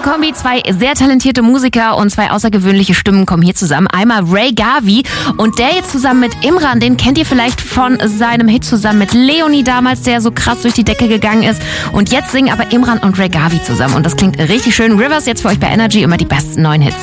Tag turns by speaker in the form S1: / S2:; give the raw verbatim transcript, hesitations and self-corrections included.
S1: Kombi, zwei sehr talentierte Musiker und zwei außergewöhnliche Stimmen kommen hier zusammen. Einmal Ray Gavi und der jetzt zusammen mit Imran, den kennt ihr vielleicht von seinem Hit zusammen mit Leonie damals, der so krass durch die Decke gegangen ist. Und jetzt singen aber Imran und Ray Gavi zusammen und das klingt richtig schön. Rivers jetzt für euch bei Energy, immer die besten neuen Hits.